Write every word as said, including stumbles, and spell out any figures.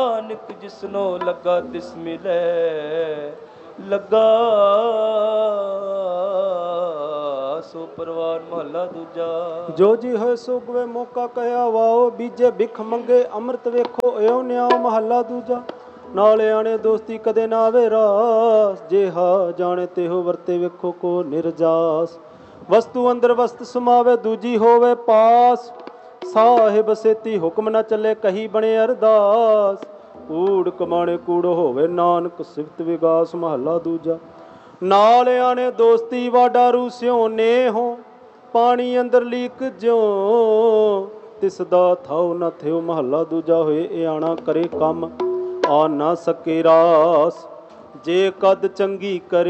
ਨਾਨਕ ਜਿਸਨੋ ਲੱਗਾ ਤਿਸ ਮਿਲੇ ਲੱਗਾ ਸੋ ਪਰਵਾਨ ਮਹਲਾ ਦੂਜਾ। ਜੋ ਜੀ ਹੋਏ ਸੋ ਗਵੇ ਮੌਕਾ ਕਹਿਆ ਵਾਓ ਬੀਜੇ ਭਿਖ ਮੰਗੇ ਅੰਮ੍ਰਿਤ ਵੇਖੋ ਇਉ ਨਿਆਓ ਮਹੱਲਾ ਦੂਜਾ। ਨਾਲੇ ਆਣੇ ਦੋਸਤੀ ਕਦੇ ਨਾ ਆਵੇ ਰਾਸ ਜੇ ਹਾ ਜਾਣੇ ਤੇ ਹੋ ਵਰਤੇ ਵੇਖੋ ਕੋ ਨਿਰਜਾਸ। ਵਸਤੂ ਅੰਦਰ ਵਸਤ ਸਮਾਵੇ ਦੂਜੀ ਹੋਵੇ ਪਾਸ ਸਾਹਿਬ ਸੇਤੀ ਹੁਕਮ ਨਾ ਚੱਲੇ ਕਹੀ ਬਣੇ ਅਰਦਾਸ। ਕੂੜ ਕਮਾਣੇ ਕੂੜ ਹੋਵੇ ਨਾਨਕ ਸਿਫਤ ਵਿਗਾਸ ਮਹੱਲਾ ਦੂਜਾ। ਨਾਲ ਆਣੇ ਦੋਸਤੀ ਵਾਡਾ ਰੂਸਿਓ ਨੇ ਹੋ ਪਾਣੀ ਅੰਦਰ ਲੀਕ ਜਿਉ ਤਿਸ ਦਾ ਥਾਉ ਨਾ ਥਿਓ ਮਹੱਲਾ ਦੂਜਾ। ਹੋਏ ਇਹ ਆਣਾ ਕਰੇ ਕੰਮ ਆ ਨਾ ਸਕੇ ਰਾਸ ਜੇ ਕਦ ਚੰਗੀ ਕਰੇ